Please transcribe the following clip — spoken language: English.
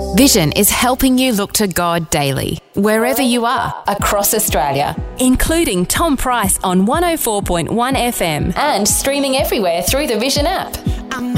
Vision is helping you look to God daily, wherever you are, across Australia, including Tom Price on 104.1 FM and streaming everywhere through the Vision app.